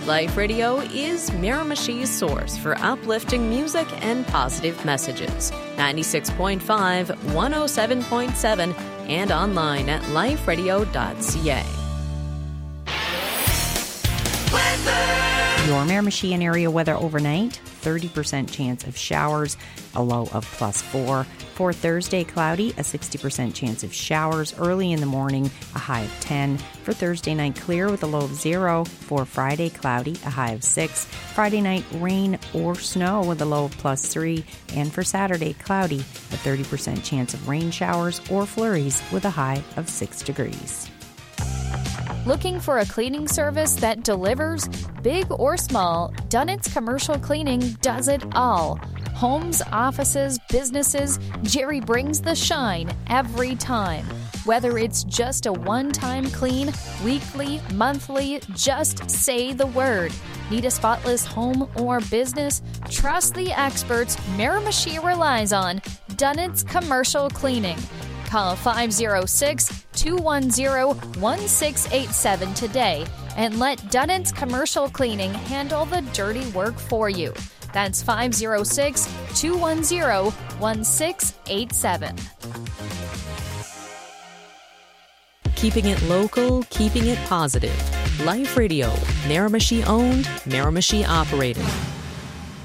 Life Radio is Miramichi's source for uplifting music and positive messages. 96.5, 107.7, and online at liferadio.ca. Your Miramichi and area weather overnight, 30% chance of showers, a low of +4. For Thursday, cloudy, a 60% chance of showers early in the morning, a high of 10. For Thursday night, clear with a low of 0. For Friday, cloudy, a high of 6. Friday night, rain or snow with a low of +3. And for Saturday, cloudy, a 30% chance of rain showers or flurries with a high of 6 degrees. Looking for a cleaning service that delivers? Big or small, Dunnett's Commercial Cleaning does it all. Homes, offices, businesses, Jerry brings the shine every time. Whether it's just a one-time clean, weekly, monthly, just say the word. Need a spotless home or business? Trust the experts Miramichi relies on. Dunnett's Commercial Cleaning. Call 506-210-1687 today and let Dunnett's Commercial Cleaning handle the dirty work for you. That's 506-210-1687. Keeping it local, keeping it positive. Life Radio, Miramichi owned, Miramichi operated.